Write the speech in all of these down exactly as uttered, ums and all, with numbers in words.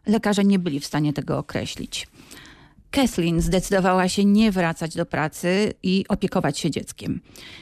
Lekarze nie byli w stanie tego określić. Kathleen zdecydowała się nie wracać do pracy i opiekować się dzieckiem.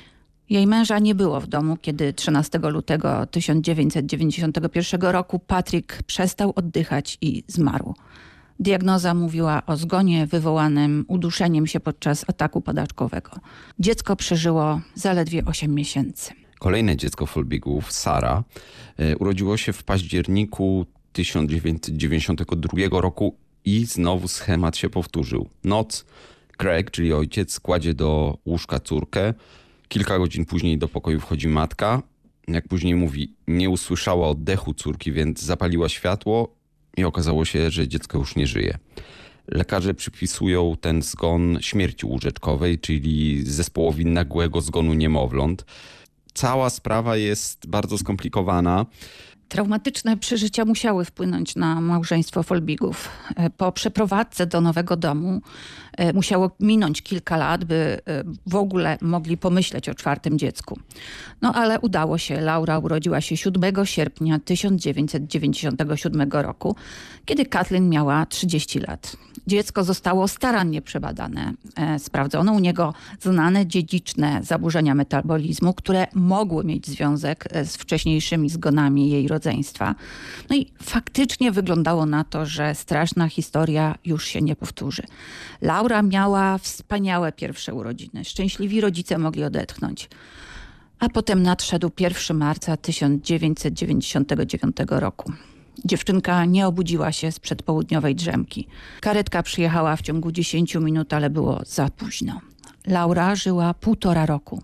Jej męża nie było w domu, kiedy trzynastego lutego tysiąc dziewięćset dziewięćdziesiątego pierwszego roku Patrick przestał oddychać i zmarł. Diagnoza mówiła o zgonie wywołanym uduszeniem się podczas ataku padaczkowego. Dziecko przeżyło zaledwie osiem miesięcy. Kolejne dziecko Folbigów, Sarah, urodziło się w październiku tysiąc dziewięćset dziewięćdziesiątego drugiego roku i znowu schemat się powtórzył. Noc, Craig, czyli ojciec, kładzie do łóżka córkę. Kilka godzin później do pokoju wchodzi matka. Jak później mówi, nie usłyszała oddechu córki, więc zapaliła światło i okazało się, że dziecko już nie żyje. Lekarze przypisują ten zgon śmierci łóżeczkowej, czyli zespołowi nagłego zgonu niemowląt. Cała sprawa jest bardzo skomplikowana. Traumatyczne przeżycia musiały wpłynąć na małżeństwo Folbigów. Po przeprowadzce do nowego domu musiało minąć kilka lat, by w ogóle mogli pomyśleć o czwartym dziecku. No ale udało się. Laura urodziła się siódmego sierpnia tysiąc dziewięćset dziewięćdziesiątego siódmego roku, kiedy Kathleen miała trzydzieści lat. Dziecko zostało starannie przebadane. Sprawdzono u niego znane dziedziczne zaburzenia metabolizmu, które mogły mieć związek z wcześniejszymi zgonami jej rodzeństwa. No i faktycznie wyglądało na to, że straszna historia już się nie powtórzy. Laura miała wspaniałe pierwsze urodziny. Szczęśliwi rodzice mogli odetchnąć. A potem nadszedł pierwszego marca tysiąc dziewięćset dziewięćdziesiątego dziewiątego roku. Dziewczynka nie obudziła się z przedpołudniowej drzemki. Karetka przyjechała w ciągu dziesięciu minut, ale było za późno. Laura żyła półtora roku.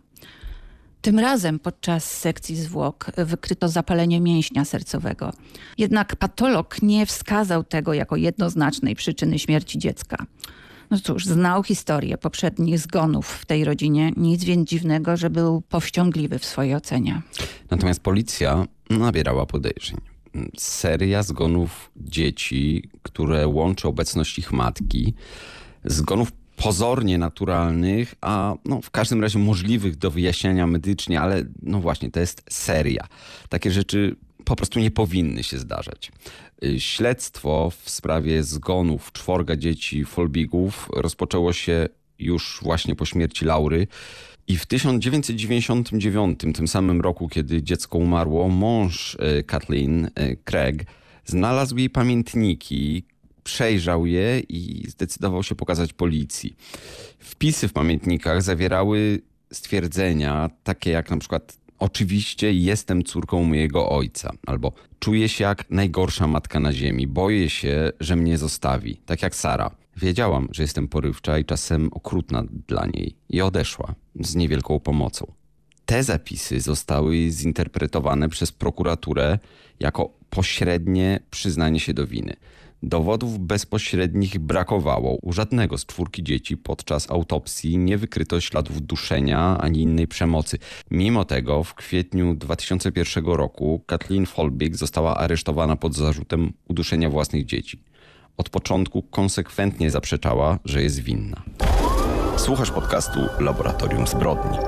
Tym razem podczas sekcji zwłok wykryto zapalenie mięśnia sercowego. Jednak patolog nie wskazał tego jako jednoznacznej przyczyny śmierci dziecka. No cóż, znał historię poprzednich zgonów w tej rodzinie. Nic więc dziwnego, że był powściągliwy w swojej ocenie. Natomiast policja nabierała podejrzeń. Seria zgonów dzieci, które łączy obecność ich matki, zgonów pozornie naturalnych, a no, w każdym razie możliwych do wyjaśniania medycznie, ale no właśnie, to jest seria. Takie rzeczy po prostu nie powinny się zdarzać. Śledztwo w sprawie zgonów czworga dzieci Folbigów rozpoczęło się już właśnie po śmierci Laury. I w tysiąc dziewięćset dziewięćdziesiątym dziewiątym, tym samym roku, kiedy dziecko umarło, mąż Kathleen, Craig, znalazł jej pamiętniki, przejrzał je i zdecydował się pokazać policji. Wpisy w pamiętnikach zawierały stwierdzenia takie jak na przykład: oczywiście jestem córką mojego ojca, albo czuję się jak najgorsza matka na ziemi, boję się, że mnie zostawi, tak jak Sarah. Wiedziałam, że jestem porywcza i czasem okrutna dla niej i odeszła z niewielką pomocą. Te zapisy zostały zinterpretowane przez prokuraturę jako pośrednie przyznanie się do winy. Dowodów bezpośrednich brakowało. U żadnego z czwórki dzieci podczas autopsji nie wykryto śladów duszenia ani innej przemocy. Mimo tego w kwietniu dwa tysiące pierwszego roku Kathleen Folbig została aresztowana pod zarzutem uduszenia własnych dzieci. Od początku konsekwentnie zaprzeczała, że jest winna. Słuchasz podcastu Laboratorium Zbrodni.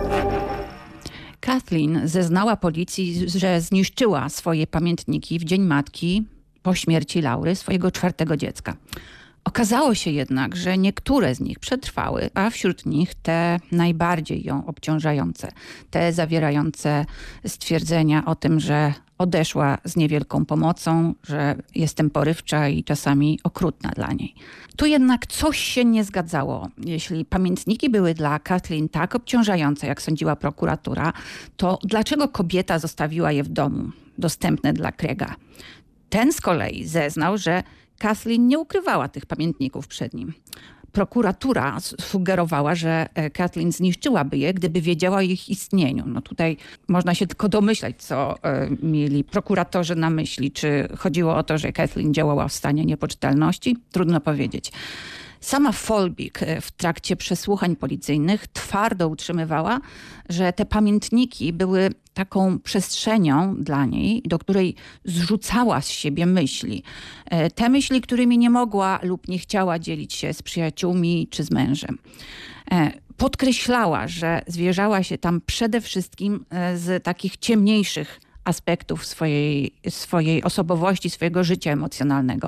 Kathleen zeznała policji, że zniszczyła swoje pamiętniki w dzień matki po śmierci Laury, swojego czwartego dziecka. Okazało się jednak, że niektóre z nich przetrwały, a wśród nich te najbardziej ją obciążające. Te zawierające stwierdzenia o tym, że odeszła z niewielką pomocą, że jestem porywcza i czasami okrutna dla niej. Tu jednak coś się nie zgadzało. Jeśli pamiętniki były dla Kathleen tak obciążające, jak sądziła prokuratura, to dlaczego kobieta zostawiła je w domu, dostępne dla Craiga? Ten z kolei zeznał, że Kathleen nie ukrywała tych pamiętników przed nim. Prokuratura sugerowała, że Kathleen zniszczyłaby je, gdyby wiedziała o ich istnieniu. No tutaj można się tylko domyślać, co mieli prokuratorzy na myśli. Czy chodziło o to, że Kathleen działała w stanie niepoczytalności? Trudno powiedzieć. Sama Folbig w trakcie przesłuchań policyjnych twardo utrzymywała, że te pamiętniki były taką przestrzenią dla niej, do której zrzucała z siebie myśli. Te myśli, którymi nie mogła lub nie chciała dzielić się z przyjaciółmi czy z mężem. Podkreślała, że zwierzała się tam przede wszystkim z takich ciemniejszych aspektów swojej, swojej osobowości, swojego życia emocjonalnego.